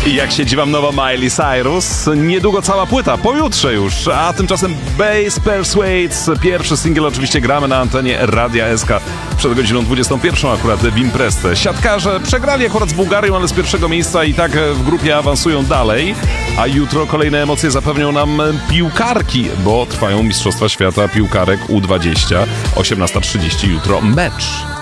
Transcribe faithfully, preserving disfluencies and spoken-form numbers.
I jak siedzi wam nowa Miley Cyrus? Niedługo cała płyta, pojutrze już. A tymczasem Bass Persuades, pierwszy singiel oczywiście gramy na antenie Radia S K przed godziną dwudziestą pierwszą akurat w imprezce. Siatkarze przegrali akurat z Bułgarią, ale z pierwszego miejsca i tak w grupie awansują dalej. A jutro kolejne emocje zapewnią nam piłkarki, bo trwają Mistrzostwa Świata Piłkarek U dwadzieścia. osiemnasta trzydzieści jutro mecz.